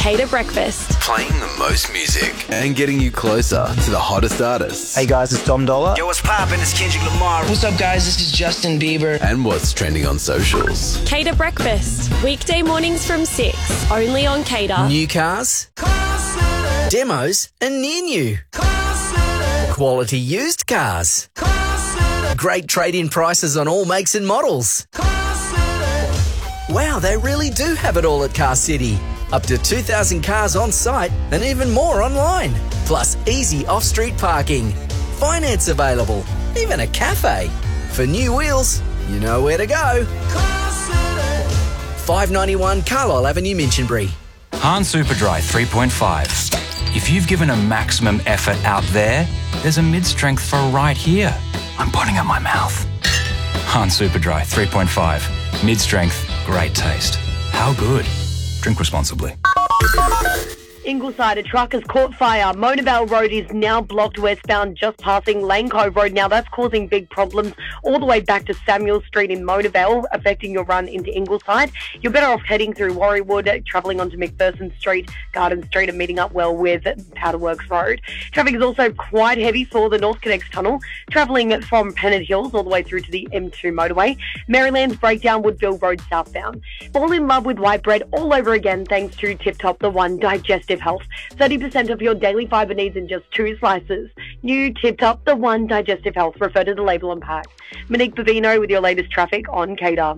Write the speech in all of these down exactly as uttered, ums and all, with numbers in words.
Cater Breakfast. Playing the most music and getting you closer to the hottest artists. Hey guys, it's Dom Dolla. Yo, what's poppin'? It's Kendrick Lamar. What's up guys, this is Justin Bieber. And what's trending on socials. Cater Breakfast. Weekday mornings from six. Only on Cater. New cars, demos and near new. Quality used cars. Great trade-in prices on all makes and models. Wow, they really do have it all at Car City. Up to two thousand cars on site and even more online. Plus easy off-street parking. Finance available. Even a cafe. For new wheels, you know where to go. five ninety-one Carlisle Avenue, Minchinbury. Han Superdry three point five. If you've given a maximum effort out there, there's a mid-strength for right here. I'm putting at my mouth. Han Superdry three point five. Mid-strength, great taste. How good? Drink responsibly. Ingleside, a truck has caught fire. Mona Vale Road is now blocked westbound, just passing Lane Cove Road. Now that's causing big problems all the way back to Samuel Street in Mona Vale, affecting your run into Ingleside. You're better off heading through Warriewood, travelling onto McPherson Street, Garden Street, and meeting up well with Powderworks Road. Traffic is also quite heavy for the North Connects Tunnel, travelling from Pennant Hills all the way through to the M two motorway. Maryland's breakdown, Woodville Road southbound. Fall in love with white bread all over again thanks to Tip Top, the one digestive health. thirty percent of your daily fibre needs in just two slices. New Tip Top, the one digestive health. Refer to the label and pack. Monique Bavino with your latest traffic on Cater.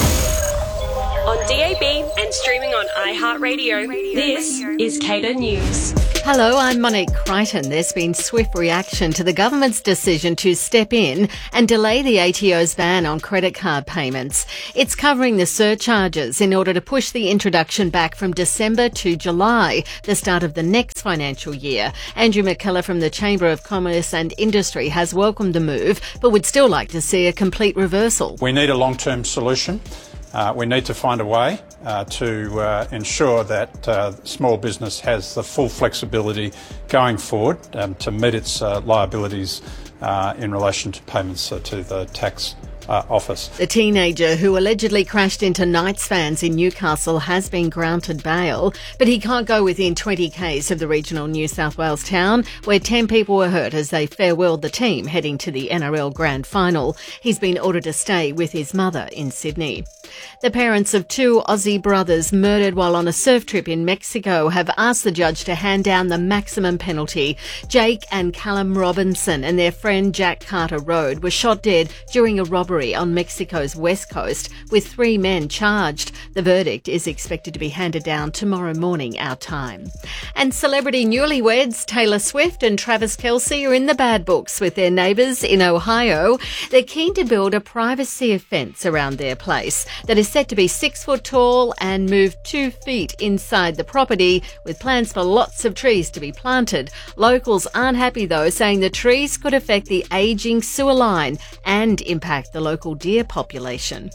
On D A B and streaming on iHeartRadio, this is Cater News. Hello, I'm Monique Crichton. There's been swift reaction to the government's decision to step in and delay the A T O's ban on credit card payments. It's covering the surcharges in order to push the introduction back from December to July, the start of the next financial year. Andrew McKellar from the Chamber of Commerce and Industry has welcomed the move, but would still like to see a complete reversal. We need a long-term solution. Uh, we need to find a way uh, to uh, ensure that uh, small business has the full flexibility going forward um, to meet its uh, liabilities uh, in relation to payments uh, to the tax Uh, office. The teenager who allegedly crashed into Knights fans in Newcastle has been granted bail, but he can't go within twenty kays of the regional New South Wales town where ten people were hurt as they farewelled the team heading to the N R L Grand Final. He's been ordered to stay with his mother in Sydney. The parents of two Aussie brothers murdered while on a surf trip in Mexico have asked the judge to hand down the maximum penalty. Jake and Callum Robinson and their friend Jack Carter Road were shot dead during a robbery on Mexico's west coast, with three men charged. The verdict is expected to be handed down tomorrow morning our time. And celebrity newlyweds Taylor Swift and Travis Kelce are in the bad books with their neighbours in Ohio. They're keen to build a privacy fence around their place that is set to be six foot tall and move two feet inside the property, with plans for lots of trees to be planted. Locals aren't happy though, saying the trees could affect the ageing sewer line and impact the local deer population.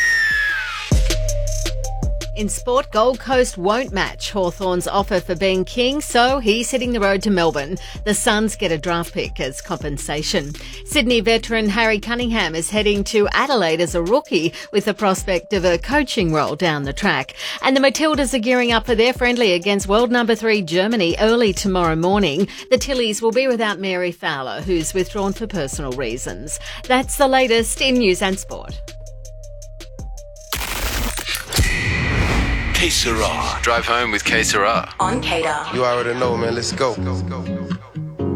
In sport, Gold Coast won't match Hawthorn's offer for Ben King, so he's hitting the road to Melbourne. The Suns get a draft pick as compensation. Sydney veteran Harry Cunningham is heading to Adelaide as a rookie with the prospect of a coaching role down the track. And the Matildas are gearing up for their friendly against world number three Germany early tomorrow morning. The Tillies will be without Mary Fowler, who's withdrawn for personal reasons. That's the latest in news and sport. K Sarah. Drive home with K Sarah. On Cater. You already know, man. Let's go. go, go, go.